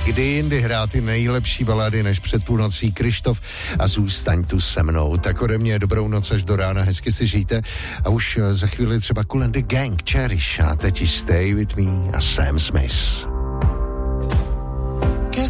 Kdy jindy hrát ty nejlepší balady než před půlnocí Kryštof a Zůstaň tu se mnou. Tak ode mě dobrou noc až do rána, hezky si žijte a už za chvíli třeba Kool and the Gang, Cherish a teď Stay With Me a Sam Smith.